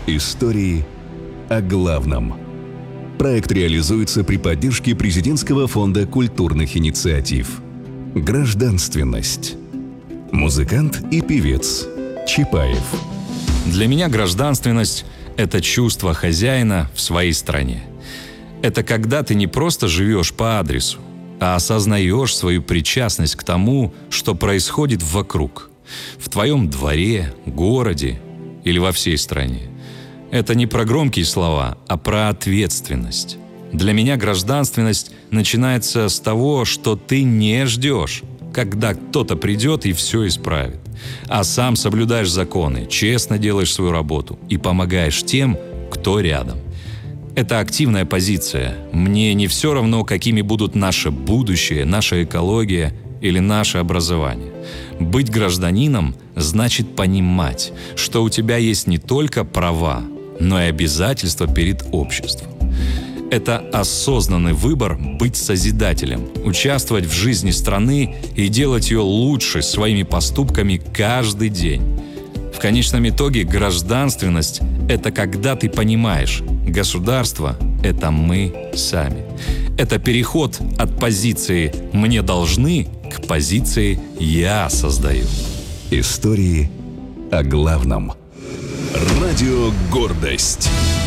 Истории о главном. Проект реализуется при поддержке Президентского фонда культурных инициатив. Гражданственность. Музыкант и певец Чапаев. Для меня гражданственность – это чувство хозяина в своей стране. Это когда ты не просто живешь по адресу, а осознаешь свою причастность к тому, что происходит вокруг, в твоем дворе, городе или во всей стране. Это не про громкие слова, а про ответственность. Для меня гражданственность начинается с того, что ты не ждешь, когда кто-то придет и все исправит, а сам соблюдаешь законы, честно делаешь свою работу и помогаешь тем, кто рядом. Это активная позиция. Мне не все равно, какими будут наше будущее, наша экология или наше образование. Быть гражданином значит понимать, что у тебя есть не только права, но и обязательства перед обществом. Это осознанный выбор быть созидателем, участвовать в жизни страны и делать ее лучше своими поступками каждый день. В конечном итоге гражданственность – это когда ты понимаешь, государство – это мы сами. Это переход от позиции «мне должны» к позиции «я создаю». Истории о главном. Радио «Гордость».